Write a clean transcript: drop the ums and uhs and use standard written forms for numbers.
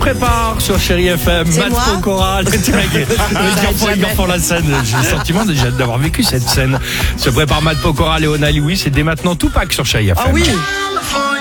prépare sur Chéri FM. C'est Matt moi Pokora, ils refont la scène. J'ai le sentiment déjà d'avoir vécu cette scène. Se prépare Matt Pokora, Léona Lewis et dès maintenant Tupac sur Chéri FM. Ah oui.